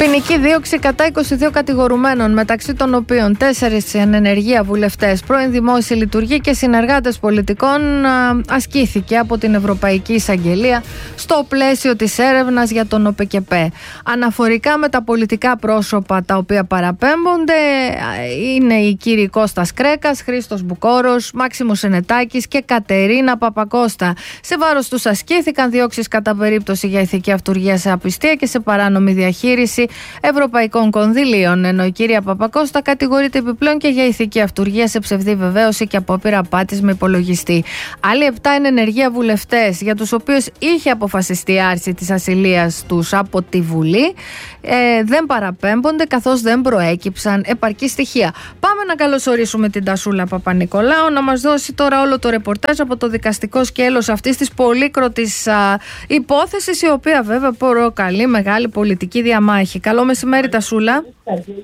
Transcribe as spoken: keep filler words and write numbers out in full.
Ποινική δίωξη κατά είκοσι δύο κατηγορουμένων, μεταξύ των οποίων τέσσερις εν ενεργεία βουλευτές, πρώην δημόσιοι λειτουργοί και συνεργάτες πολιτικών, ασκήθηκε από την Ευρωπαϊκή Εισαγγελία στο πλαίσιο της έρευνας για τον ΟΠΕΚΕΠΕ. Αναφορικά με τα πολιτικά πρόσωπα τα οποία παραπέμπονται είναι οι κύριοι Κώστας Κρέκας, Χρήστος Μπουκόρος, Μάξιμος Σενετάκης και Κατερίνα Παπακώστα. Σε βάρος τους ασκήθηκαν διώξεις κατά περίπτωση για ηθική αυτουργία σε απιστία και σε παράνομη διαχείριση ευρωπαϊκών κονδυλίων, ενώ η κυρία Παπακώστα κατηγορείται επιπλέον και για ηθική αυτουργία σε ψευδή βεβαίωση και απόπειρα απάτης με υπολογιστή. Άλλοι επτά είναι ενεργεία βουλευτές, για τους οποίους είχε αποφασιστεί η άρση της ασυλίας τους από τη Βουλή, ε, δεν παραπέμπονται καθώς δεν προέκυψαν επαρκή στοιχεία. Πάμε να καλωσορίσουμε την Τασούλα Παπα-Νικολάου να μας δώσει τώρα όλο το ρεπορτάζ από το δικαστικό σκέλος αυτής της πολύκροτης α, υπόθεσης, η οποία βέβαια προκαλεί μεγάλη πολιτική διαμάχη. Καλό μεσημέρι, Τασούλα.